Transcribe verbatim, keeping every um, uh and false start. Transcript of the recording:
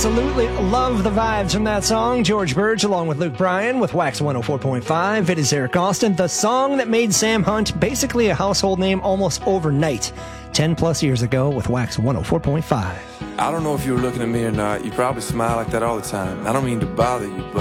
Absolutely love the vibes from that song. George Burge along with Luke Bryan with Wax one oh four point five. It is Eric Austin, the song that made Sam Hunt basically a household name almost overnight, ten plus years ago with Wax one oh four point five. I don't know if you were looking at me or not. You probably smile like that all the time. I don't mean to bother you, but